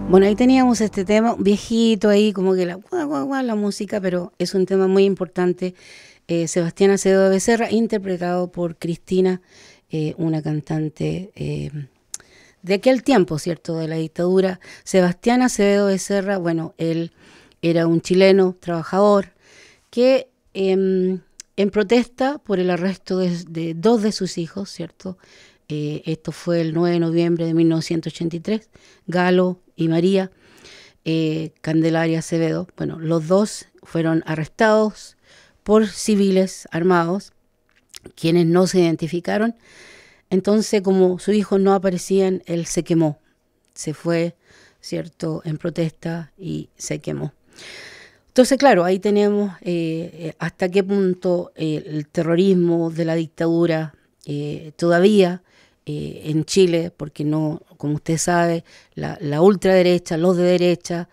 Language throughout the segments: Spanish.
Bueno, ahí teníamos este tema viejito ahí, como que la música, pero es un tema muy importante. Sebastián Acevedo Becerra, interpretado por Cristina, una cantante de aquel tiempo, ¿cierto? De la dictadura. Sebastián Acevedo Becerra, bueno, él era un chileno trabajador que en protesta por el arresto de dos de sus hijos, ¿cierto? Esto fue el 9 de noviembre de 1983, Galo y María Candelaria Acevedo. Bueno, los dos fueron arrestados por civiles armados, quienes no se identificaron. Entonces, como sus hijos no aparecían, él se quemó. Se fue, ¿cierto?, en protesta y se quemó. Entonces, claro, ahí tenemos hasta qué punto el terrorismo de la dictadura todavía en Chile, porque no, como usted sabe, la ultraderecha, los de derecha,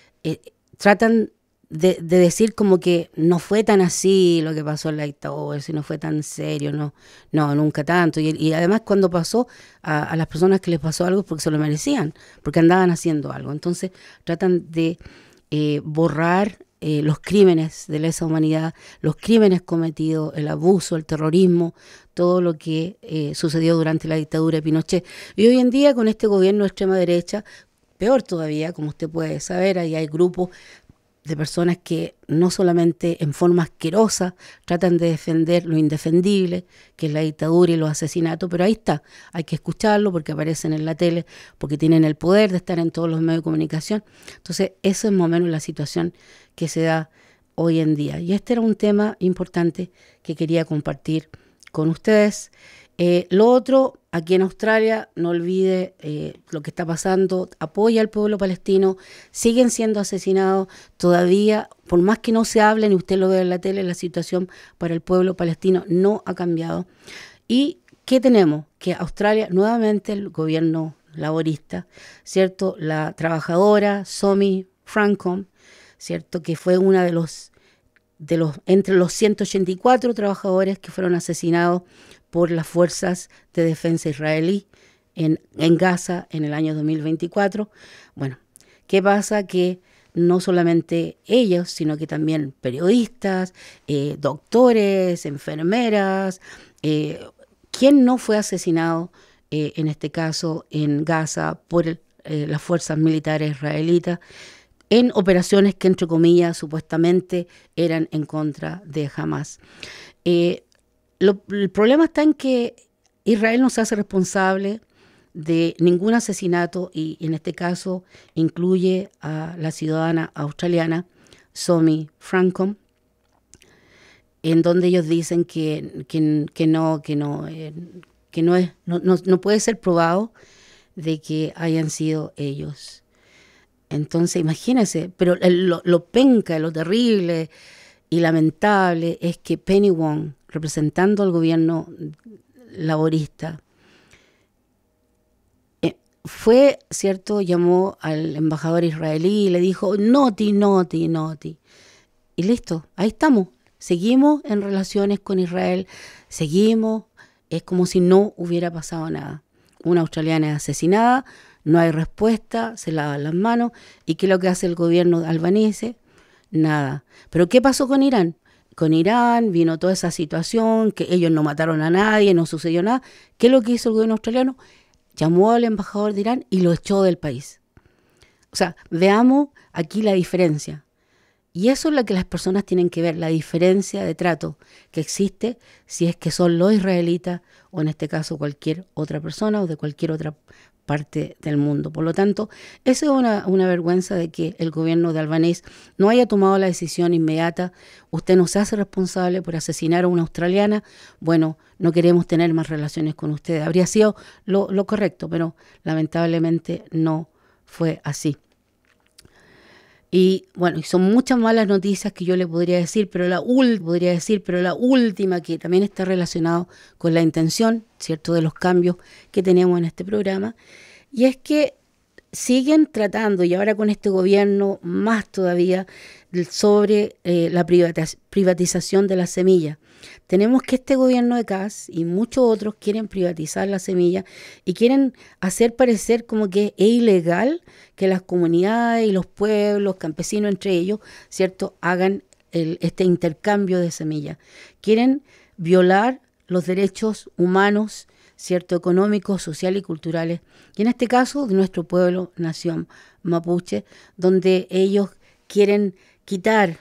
tratan de decir como que no fue tan así lo que pasó en la dictadura, si no fue tan serio, no, nunca tanto. Y además cuando pasó a las personas que les pasó algo es porque se lo merecían, porque andaban haciendo algo. Entonces tratan de borrar los crímenes de lesa humanidad, los crímenes cometidos, el abuso, el terrorismo, todo lo que sucedió durante la dictadura de Pinochet. Y hoy en día con este gobierno de extrema derecha, peor todavía, como usted puede saber, ahí hay grupos de personas que no solamente en forma asquerosa tratan de defender lo indefendible, que es la dictadura y los asesinatos, pero ahí está, hay que escucharlo porque aparecen en la tele, porque tienen el poder de estar en todos los medios de comunicación. Entonces, eso es más o menos la situación que se da hoy en día. Y este era un tema importante que quería compartir con ustedes. Lo otro, aquí en Australia, no olvide lo que está pasando, apoya al pueblo palestino, siguen siendo asesinados todavía, por más que no se hablen y usted lo ve en la tele, la situación para el pueblo palestino no ha cambiado. ¿Y qué tenemos? Que Australia, nuevamente el gobierno laborista, ¿cierto? La trabajadora Somi Francom, ¿cierto? Que fue una de los entre los 184 trabajadores que fueron asesinados por las fuerzas de defensa israelí en Gaza en el año 2024. Bueno, ¿qué pasa? Que no solamente ellos, sino que también periodistas, doctores, enfermeras, ¿quién no fue asesinado en este caso en Gaza por las fuerzas militares israelitas? En operaciones que, entre comillas, supuestamente eran en contra de Hamas. El problema está en que Israel no se hace responsable de ningún asesinato y en este caso incluye a la ciudadana australiana Somi Francom, en donde ellos dicen que no puede ser probado de que hayan sido ellos. Entonces, imagínense, pero lo penca, lo terrible y lamentable es que Penny Wong, representando al gobierno laborista, fue, ¿cierto?, llamó al embajador israelí y le dijo, noti. Y listo, ahí estamos. Seguimos en relaciones con Israel, seguimos, es como si no hubiera pasado nada. Una australiana es asesinada, no hay respuesta, se lavan las manos. ¿Y qué es lo que hace el gobierno albanese? Nada. ¿Pero qué pasó con Irán? Con Irán vino toda esa situación, que ellos no mataron a nadie, no sucedió nada. ¿Qué es lo que hizo el gobierno australiano? Llamó al embajador de Irán y lo echó del país. O sea, veamos aquí la diferencia. Y eso es lo que las personas tienen que ver, la diferencia de trato que existe si es que son los israelitas o en este caso cualquier otra persona o de cualquier otra parte del mundo. Por lo tanto, eso es una vergüenza de que el gobierno de Albanese no haya tomado la decisión inmediata. Usted no se hace responsable por asesinar a una australiana. Bueno, no queremos tener más relaciones con usted. Habría sido lo correcto, pero lamentablemente no fue así. Y bueno, son muchas malas noticias que yo le podría decir, pero la última que también está relacionado con la intención, ¿cierto?, de los cambios que tenemos en este programa, y es que siguen tratando, y ahora con este gobierno más todavía, sobre la privatización de la semilla. Tenemos que este gobierno de Kast y muchos otros quieren privatizar la semilla y quieren hacer parecer como que es ilegal que las comunidades y los pueblos, campesinos entre ellos, ¿cierto?, hagan este intercambio de semillas. Quieren violar los derechos humanos, ¿cierto?, económicos, sociales y culturales, y en este caso de nuestro pueblo, nación mapuche, donde ellos quieren quitar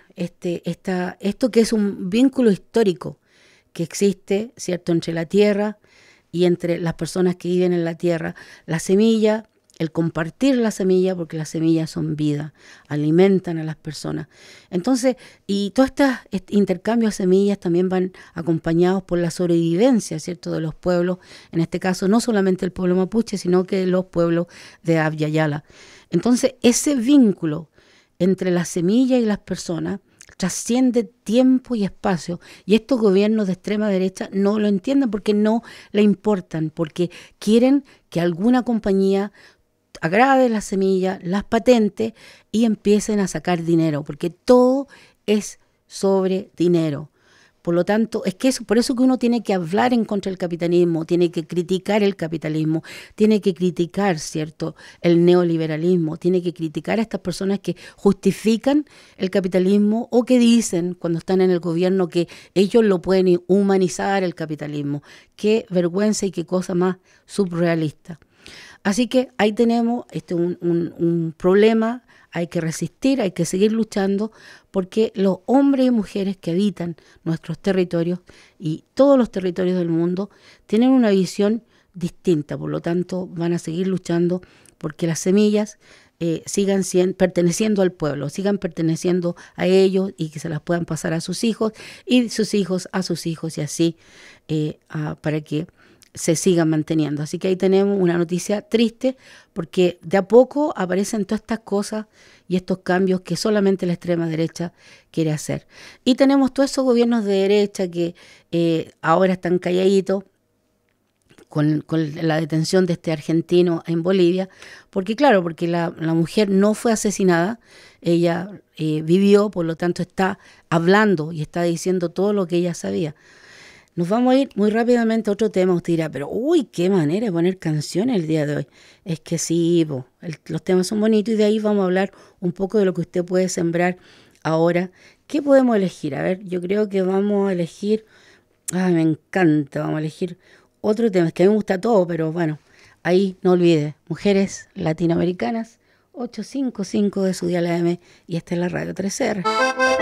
esto que es un vínculo histórico que existe, ¿cierto?, entre la tierra y entre las personas que viven en la tierra. La semilla, el compartir la semilla, porque las semillas son vida, alimentan a las personas. Entonces, y todos estos intercambios de semillas también van acompañados por la sobrevivencia, ¿cierto?, de los pueblos, en este caso no solamente el pueblo mapuche, sino que los pueblos de Abya Yala. Entonces, ese vínculo entre la semilla y las personas trasciende tiempo y espacio, y estos gobiernos de extrema derecha no lo entienden porque no le importan, porque quieren que alguna compañía agrade las semillas, las patentes y empiecen a sacar dinero, porque todo es sobre dinero. Por lo tanto, es que eso, por eso que uno tiene que hablar en contra del capitalismo, tiene que criticar el capitalismo, tiene que criticar, ¿cierto?, el neoliberalismo, tiene que criticar a estas personas que justifican el capitalismo o que dicen cuando están en el gobierno que ellos lo pueden humanizar el capitalismo. Qué vergüenza y qué cosa más surrealista. Así que ahí tenemos un problema, hay que resistir, hay que seguir luchando, porque los hombres y mujeres que habitan nuestros territorios y todos los territorios del mundo tienen una visión distinta, por lo tanto van a seguir luchando porque las semillas sigan perteneciendo al pueblo, sigan perteneciendo a ellos y que se las puedan pasar a sus hijos y sus hijos a sus hijos y así para que se sigan manteniendo. Así que ahí tenemos una noticia triste porque de a poco aparecen todas estas cosas y estos cambios que solamente la extrema derecha quiere hacer. Y tenemos todos esos gobiernos de derecha que ahora están calladitos con la detención de este argentino en Bolivia, porque claro, porque la mujer no fue asesinada, ella vivió, por lo tanto está hablando y está diciendo todo lo que ella sabía. Nos vamos a ir muy rápidamente a otro tema. Usted dirá, pero uy, qué manera de poner canciones el día de hoy. Es que sí, los temas son bonitos y de ahí vamos a hablar un poco de lo que usted puede sembrar ahora. ¿Qué podemos elegir? A ver, yo creo que vamos a elegir, me encanta, vamos a elegir otro tema. Es que a mí me gusta todo, pero bueno, ahí no olvide, Mujeres Latinoamericanas, 855 de su dial AM y esta es la Radio 3R.